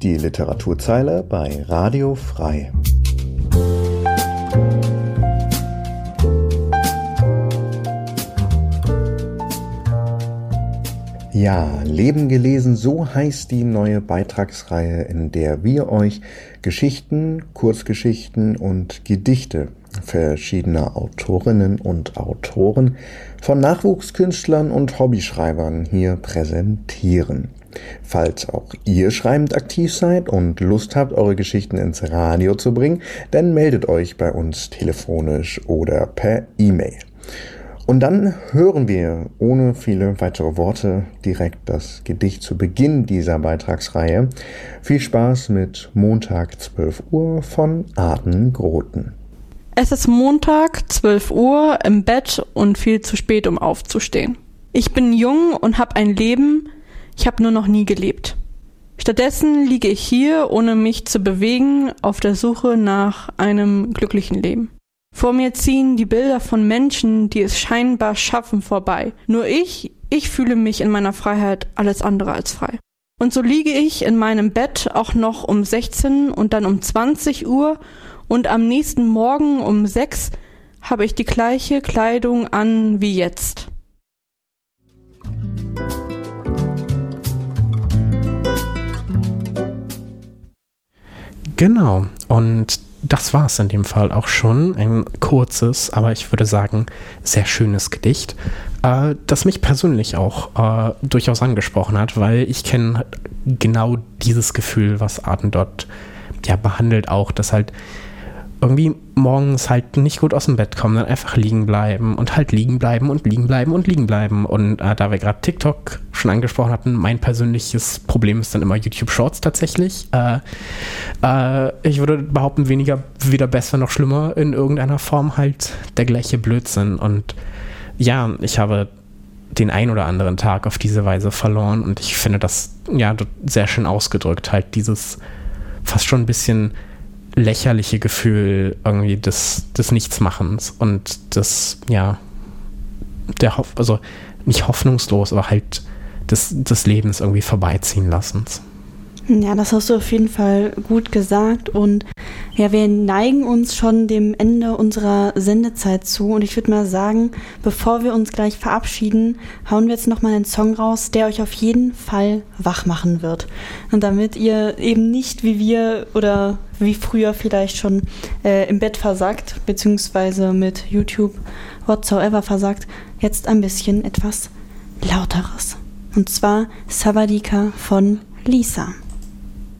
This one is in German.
Die Literaturzeile bei Radio Frei. Ja, Leben gelesen, so heißt die neue Beitragsreihe, in der wir euch Geschichten, Kurzgeschichten und Gedichte verschiedener Autorinnen und Autoren von Nachwuchskünstlern und Hobbyschreibern hier präsentieren. Falls auch ihr schreibend aktiv seid und Lust habt, eure Geschichten ins Radio zu bringen, dann meldet euch bei uns telefonisch oder per E-Mail. Und dann hören wir ohne viele weitere Worte direkt das Gedicht zu Beginn dieser Beitragsreihe. Viel Spaß mit Montag 12 Uhr von Arden Groten. Es ist Montag, 12 Uhr, im Bett und viel zu spät, um aufzustehen. Ich bin jung und habe ein Leben, ich habe nur noch nie gelebt. Stattdessen liege ich hier, ohne mich zu bewegen, auf der Suche nach einem glücklichen Leben. Vor mir ziehen die Bilder von Menschen, die es scheinbar schaffen, vorbei. Nur ich fühle mich in meiner Freiheit alles andere als frei. Und so liege ich in meinem Bett auch noch um 16 und dann um 20 Uhr und am nächsten Morgen um 6 habe ich die gleiche Kleidung an wie jetzt. Genau, und das war es in dem Fall auch schon. Ein kurzes, aber ich würde sagen, sehr schönes Gedicht, das mich persönlich auch durchaus angesprochen hat, weil ich kenne genau dieses Gefühl, was Arden dort behandelt, auch, dass halt irgendwie morgens halt nicht gut aus dem Bett kommen, dann einfach liegen bleiben und halt liegen bleiben und liegen bleiben und liegen bleiben. Und da wir gerade TikTok schon angesprochen hatten, mein persönliches Problem ist dann immer YouTube Shorts tatsächlich. Ich würde behaupten, weder besser noch schlimmer, in irgendeiner Form halt der gleiche Blödsinn. Und ja, ich habe den ein oder anderen Tag auf diese Weise verloren und ich finde das sehr schön ausgedrückt, halt dieses fast schon ein bisschen lächerliche Gefühl irgendwie des Nichtsmachens und des, also nicht hoffnungslos, aber halt des Lebens irgendwie vorbeiziehen lassens. Ja, das hast du auf jeden Fall gut gesagt und wir neigen uns schon dem Ende unserer Sendezeit zu und ich würde mal sagen, bevor wir uns gleich verabschieden, hauen wir jetzt nochmal einen Song raus, der euch auf jeden Fall wach machen wird. Und damit ihr eben nicht wie wir oder wie früher vielleicht schon im Bett versagt, beziehungsweise mit YouTube whatsoever versagt, jetzt ein bisschen etwas Lauteres. Und zwar Savadika von Lisa.